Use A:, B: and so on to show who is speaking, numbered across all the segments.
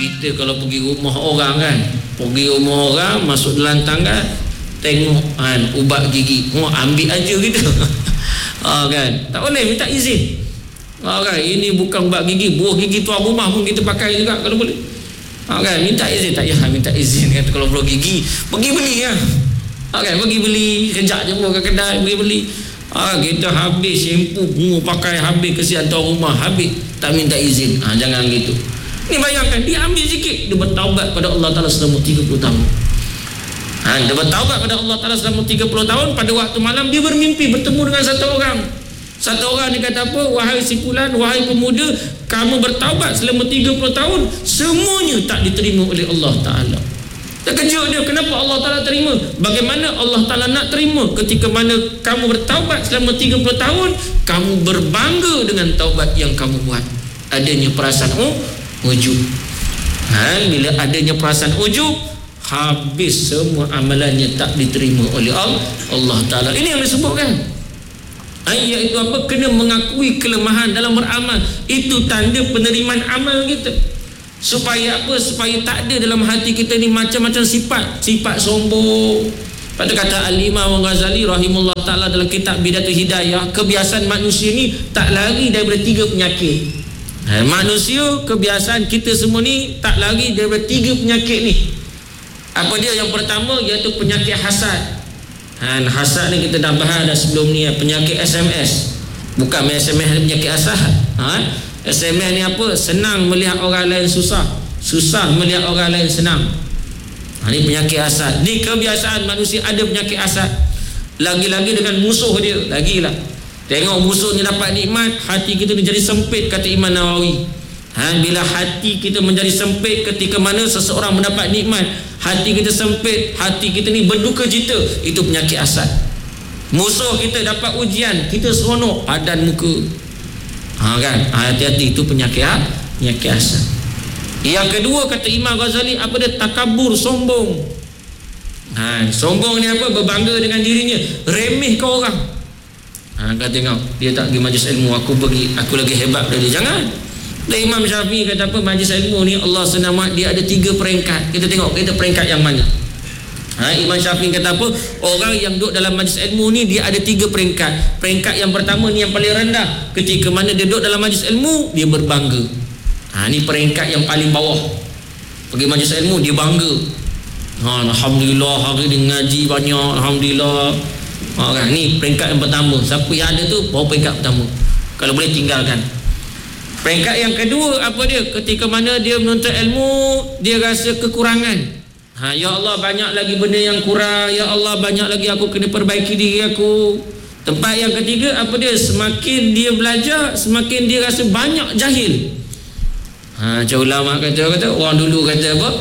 A: kita kalau pergi rumah orang kan, pergi rumah orang, masuk dalam tangga, tengok kan ubat gigi, ambil aja gitu. Kan tak boleh, minta izin. Kan ini bukan ubat gigi, buah gigi tuan rumah pun kita pakai juga kalau boleh. Kan minta izin, tak payah minta izin kan. Kalau buah gigi pergi beli kan. Kan pergi beli, kejap je ke kedai pergi beli. Kita habis shampoo pakai habis, kesian tuan rumah habis, tak minta izin. Jangan gitu. Ni bayangkan, dia ambil sikit, dia bertaubat pada Allah Ta'ala selama 30 tahun. Dia bertaubat pada Allah Ta'ala selama 30 tahun. Pada waktu malam dia bermimpi bertemu dengan satu orang. Satu orang dia kata apa? Wahai si fulan, wahai pemuda, kamu bertaubat selama 30 tahun, semuanya tak diterima oleh Allah Ta'ala. Terkejut dia, kenapa Allah Ta'ala terima? Bagaimana Allah Ta'ala nak terima ketika mana kamu bertaubat selama 30 tahun, kamu berbangga dengan taubat yang kamu buat. Adanya perasaan ujub. Bila adanya perasaan ujub, habis semua amalannya tak diterima oleh Allah Ta'ala. Ini yang disebutkan. Iaitu apa? Kena mengakui kelemahan dalam beramal. Itu tanda penerimaan amal kita. Supaya apa? Supaya tak ada dalam hati kita ni macam-macam sifat. Sifat sombong. Lepas tu kata Al-Imam Ghazali rahimahullah ta'ala dalam kitab Bidatul Hidayah, kebiasaan manusia ni tak lari daripada 3 penyakit. Manusia, kebiasaan kita semua ni tak lari daripada 3 penyakit ni. Apa dia? Yang pertama iaitu penyakit hasad. Hasad ni kita dah bahas dah sebelum ni, penyakit SMS. Bukan SMS ni penyakit hasad. SMS ni apa? Senang melihat orang lain susah, susah melihat orang lain senang. Ni penyakit hasad. Ni kebiasaan manusia ada penyakit hasad. Lagi-lagi dengan musuh dia, lagilah. Tengok musuhnya dapat nikmat, hati kita menjadi sempit, kata Imam Nawawi. Bila hati kita menjadi sempit ketika mana seseorang mendapat nikmat, hati kita sempit, hati kita ni berduka cita, itu penyakit hasad. Musuh kita dapat ujian, kita seronok, padan muka. Kan? Hati-hati, itu penyakit hasad. Yang kedua kata Imam Ghazali, apa dia? Takabur, sombong. Sombong ni apa? Berbangga dengan dirinya, remeh ke orang. Kau tengok, dia tak pergi majlis ilmu, aku pergi, aku lagi hebat dari dia. Jangan. Dan Imam Syafi'i kata apa? Majlis ilmu ni Allah senama dia ada 3 peringkat. Kita tengok kita peringkat yang mana. Imam Syafi'i kata apa? Orang yang duduk dalam majlis ilmu ni dia ada 3 peringkat. Peringkat yang pertama ni yang paling rendah. Ketika mana dia duduk dalam majlis ilmu, dia berbangga. Ni peringkat yang paling bawah. Pergi majlis ilmu dia bangga. Alhamdulillah hari ni ngaji banyak, alhamdulillah. Kan? Ni peringkat yang pertama. Siapa yang ada tu bawa peringkat pertama. Kalau boleh tinggalkan. Peringkat yang kedua apa dia? Ketika mana dia menuntut ilmu, dia rasa kekurangan. Ya Allah, banyak lagi benda yang kurang. Ya Allah, banyak lagi aku kena perbaiki diri aku. Tempat yang ketiga apa dia? Semakin dia belajar, semakin dia rasa banyak jahil. Macam ulama kata orang dulu kata apa?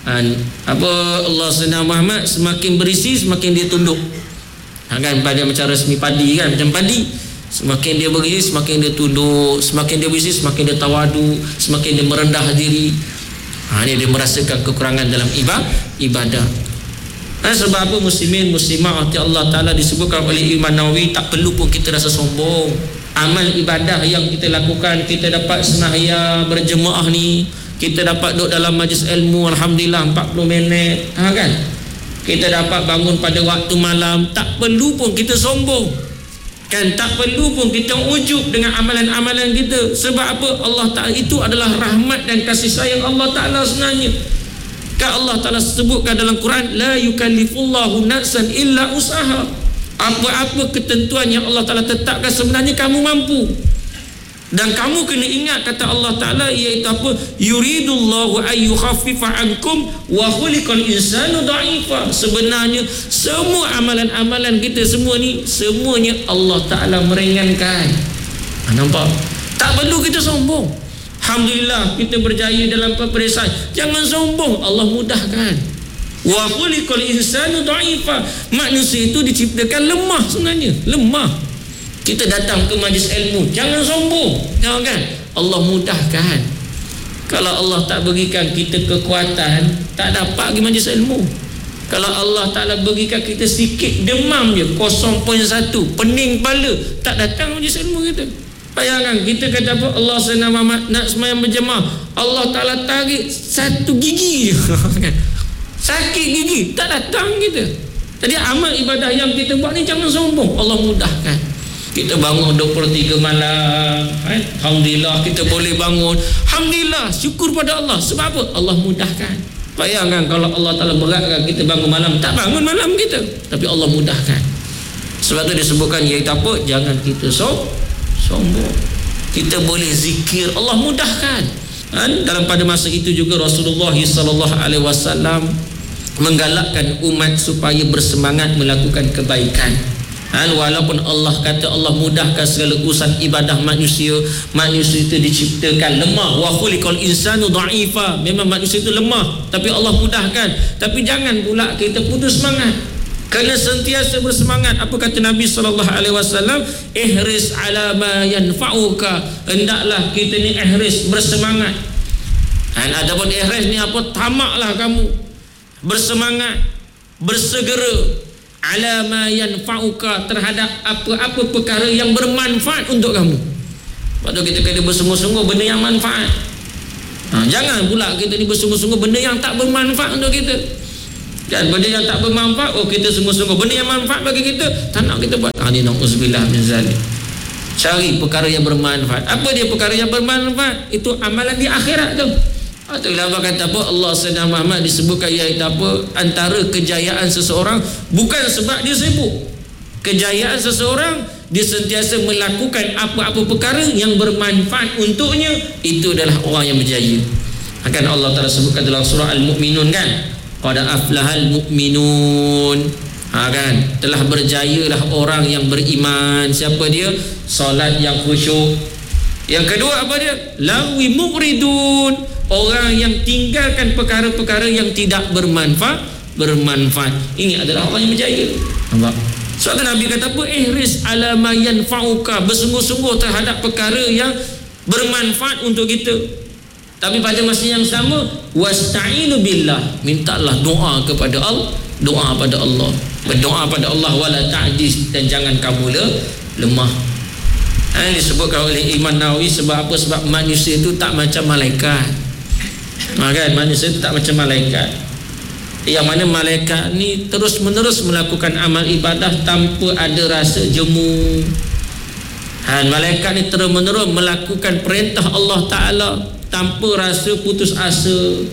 A: Allah Sayyidina Muhammad semakin berisi, semakin dia tunduk. Kan pada macam resmi padi kan, macam padi, semakin dia berisi semakin dia tunduk, semakin dia berisi semakin dia tawadu, semakin dia merendah diri. Ni dia merasakan kekurangan dalam ibadah. Sebab apa? Muslimin muslimah hati Allah Ta'ala disebutkan oleh Imam Nawawi, tak perlu pun kita rasa sombong. Amal ibadah yang kita lakukan, kita dapat sembahyang berjemaah ni, kita dapat duduk dalam majlis ilmu alhamdulillah 40 minit, kan? Kita dapat bangun pada waktu malam, tak perlu pun kita sombong. Kan, tak perlu pun kita ujub dengan amalan-amalan kita. Sebab apa? Allah Ta'ala itu adalah rahmat dan kasih sayang Allah Ta'ala sebenarnya. Kan Allah Ta'ala sebutkan dalam Quran, la yukallifullahu nafsan illa usaha. Apa-apa ketentuan yang Allah Ta'ala tetapkan sebenarnya kamu mampu. Dan kamu kena ingat kata Allah Ta'ala, iaitu apa? Yuridullahu ayyukhaffifa ankum wa khuliqal insanu dha'ifa. Sebenarnya semua amalan-amalan kita semua ni, semuanya Allah Ta'ala meringankan. Nampak? Tak perlu kita sombong. Alhamdulillah kita berjaya dalam peperiksaan. Jangan sombong, Allah mudahkan. Wa khuliqal insanu dha'ifa. Manusia itu diciptakan lemah sebenarnya, lemah. Kita datang ke majlis ilmu, jangan sombong. Jangan kan? Allah mudahkan. Kalau Allah tak berikan kita kekuatan, tak dapat pergi majlis ilmu. Kalau Allah Ta'ala berikan kita sikit demam je, 0.1, pening kepala, tak datang majlis ilmu kita. Bayangkan kita kata apa, Allah SWT nak semayang berjemaah, Allah Ta'ala tarik satu gigi sakit gigi, tak datang kita. Jadi amal ibadah yang kita buat ni jangan sombong, Allah mudahkan. Kita bangun 23 malam, alhamdulillah kita boleh bangun, alhamdulillah, syukur pada Allah. Sebab apa? Allah mudahkan. Bayangkan kalau Allah Ta'ala beratkan kita bangun malam, tak bangun malam kita, tapi Allah mudahkan. Sebab tu disebutkan, iaitu apa? Jangan kita sombong. Kita boleh zikir, Allah mudahkan. Dalam pada masa itu juga Rasulullah SAW menggalakkan umat supaya bersemangat melakukan kebaikan. Walaupun Allah kata Allah mudahkan segala urusan ibadah manusia itu diciptakan lemah, wa khuliqal insanu dha'ifa, memang manusia itu lemah, tapi Allah mudahkan. Tapi jangan pula kita putus semangat, kena sentiasa bersemangat. Apa kata Nabi SAW? Ihris ala ma yanfa'uka, hendaklah kita ni ihris, bersemangat. Adapun ihris ni apa? Tamaklah kamu bersemangat, bersegera ala ma yanfa'uka, terhadap apa-apa perkara yang bermanfaat untuk kamu. Sebab tu kita kena bersungguh-sungguh benda yang manfaat. Jangan pula kita ni bersungguh-sungguh benda yang tak bermanfaat untuk kita. Kan, benda yang tak bermanfaat, kita sungguh-sungguh. Benda yang manfaat bagi kita, tak nak kita buat. Ni na'udzubillah min zalik. Cari perkara yang bermanfaat. Apa dia perkara yang bermanfaat? Itu amalan di akhirat tu. Itulah apa kata apa, Allah Sayyidina Muhammad disebutkan iaitu apa, antara kejayaan seseorang bukan sebab dia sibuk. Kejayaan seseorang, dia sentiasa melakukan apa-apa perkara yang bermanfaat untuknya. Itu adalah orang yang berjaya. Akan Allah Ta'ala sebutkan dalam surah Al-Mu'minun kan, qad aflahal mu'minun, kan, telah berjayalah orang yang beriman. Siapa dia? Solat yang khusyuk. Yang kedua apa dia? Lawi mu'ridun, orang yang tinggalkan perkara-perkara yang tidak bermanfaat. Ini adalah orang yang berjaya. Nampak? Sebab tu Nabi kata apa? Ihris ala ma yanfa'uka, bersungguh-sungguh terhadap perkara yang bermanfaat untuk kita. Tapi pada masa yang sama, wasta'inu billah, mintalah doa kepada Allah, doa pada Allah, berdoa pada Allah, wala ta'jiz, dan jangan kamu lemah. Disebutkan oleh Imam Nawawi, sebab apa? Sebab manusia itu tak macam malaikat. Kan, manusia itu tak macam malaikat, yang mana malaikat ni terus menerus melakukan amal ibadah tanpa ada rasa jemu. Malaikat ni terus menerus melakukan perintah Allah Ta'ala tanpa rasa putus asa.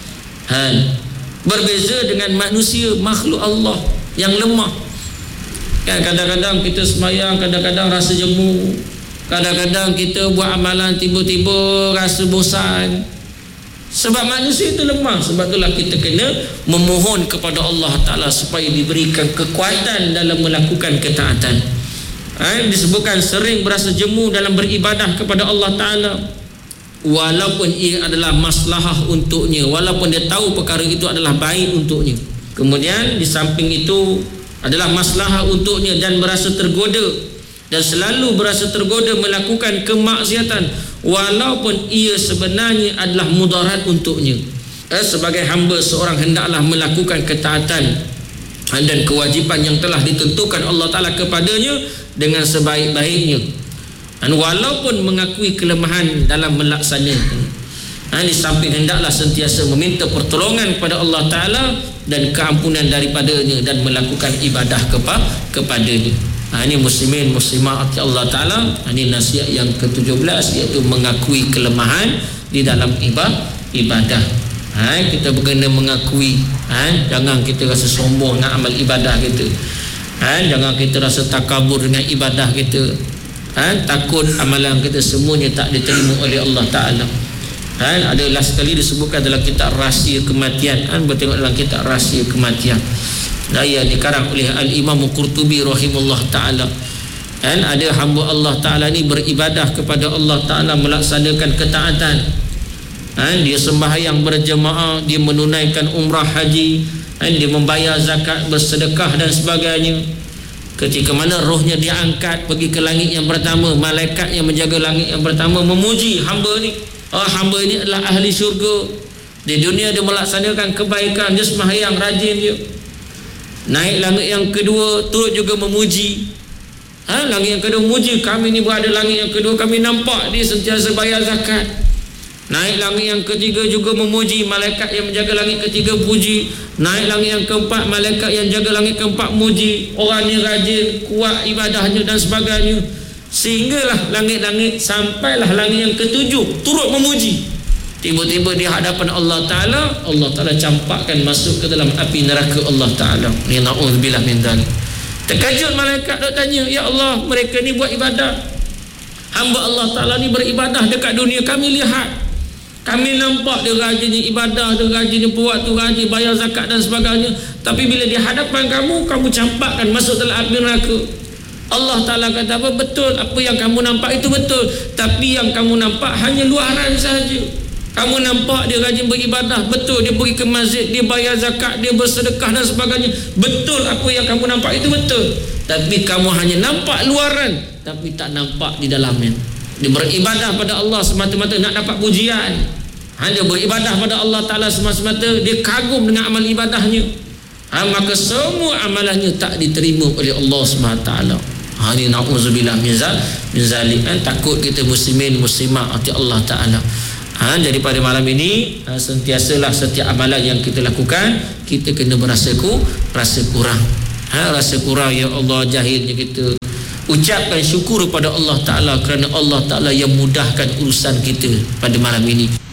A: Berbeza dengan manusia, makhluk Allah yang lemah. Kan, kadang-kadang kita sembahyang, kadang-kadang rasa jemu, kadang-kadang kita buat amalan tiba-tiba rasa bosan. Sebab manusia itu lemah. Sebab itulah kita kena memohon kepada Allah Ta'ala supaya diberikan kekuatan dalam melakukan ketaatan. Disebutkan sering berasa jemu dalam beribadah kepada Allah Ta'ala, walaupun ia adalah maslahah untuknya, walaupun dia tahu perkara itu adalah baik untuknya. Kemudian di samping itu adalah maslahah untuknya, dan berasa tergoda, dan selalu berasa tergoda melakukan kemaksiatan walaupun ia sebenarnya adalah mudarat untuknya. Sebagai hamba, seorang hendaklah melakukan ketaatan dan kewajipan yang telah ditentukan Allah Ta'ala kepadanya dengan sebaik-baiknya, dan walaupun mengakui kelemahan dalam melaksanakan. Di samping hendaklah sentiasa meminta pertolongan kepada Allah Ta'ala dan keampunan daripadanya, dan melakukan ibadah kepadanya. Ini muslimin muslimat Allah Ta'ala. Ini nasihat yang ke-17, iaitu mengakui kelemahan di dalam ibadah. Kita kena mengakui. Jangan kita rasa sombong dengan amal ibadah kita. Jangan kita rasa takabur dengan ibadah kita. Takut amalan kita semuanya tak diterima oleh Allah Ta'ala. Adalah sekali disebutkan dalam kitab Rahsia Kematian. Bertengok dalam kitab Rahsia Kematian, yang dikarang oleh Al-Imam Qurtubi rahimahullah ta'ala. Ada hamba Allah Ta'ala ni beribadah kepada Allah Ta'ala, melaksanakan ketaatan. Dia sembahyang berjemaah, dia menunaikan umrah haji, dia membayar zakat, bersedekah dan sebagainya. Ketika mana rohnya diangkat pergi ke langit yang pertama, malaikat yang menjaga langit yang pertama memuji hamba ni. Hamba ini adalah ahli syurga. Di dunia dia melaksanakan kebaikan, dia sembahyang rajin dia. Naik langit yang kedua, turut juga memuji. Langit yang kedua muji, kami ni berada langit yang kedua, kami nampak dia sentiasa bayar zakat. Naik langit yang ketiga juga memuji, malaikat yang menjaga langit ketiga puji. Naik langit yang keempat, malaikat yang jaga langit keempat muji. Orangnya rajin, kuat ibadahnya dan sebagainya. Sehinggalah langit-langit sampailah langit yang ketujuh turut memuji. Tiba-tiba di hadapan Allah Ta'ala campakkan masuk ke dalam api neraka Allah Ta'ala. Ya na'udzubillah min dzalik. Terkejut malaikat nak tanya, ya Allah, mereka ni buat ibadah, hamba Allah Ta'ala ni beribadah dekat dunia, kami lihat, kami nampak dia rajinnya ibadah, dia rajinnya buat tu, rajin bayar zakat dan sebagainya. Tapi bila di hadapan kamu campakkan masuk dalam api neraka. Allah Ta'ala kata apa? Betul, apa yang kamu nampak itu betul, tapi yang kamu nampak hanya luaran saja. Kamu nampak dia rajin beribadah, betul, dia pergi ke masjid, dia bayar zakat, dia bersedekah dan sebagainya, betul, apa yang kamu nampak itu betul, tapi kamu hanya nampak luaran, tapi tak nampak di dalamnya. Dia beribadah pada Allah semata-mata nak dapat pujian, hanya beribadah pada Allah Ta'ala semata-mata, dia kagum dengan amal ibadahnya, maka semua amalannya tak diterima oleh Allah SWT. Ini na'udzubillah min zalik. Takut kita muslimin muslimah hati Allah Ta'ala. Jadi pada malam ini sentiasalah setiap amalan yang kita lakukan kita kena rasa kurang. Rasa kurang, ya Allah, jahilnya kita. Ucapkan syukur kepada Allah Ta'ala kerana Allah Ta'ala yang mudahkan urusan kita pada malam ini.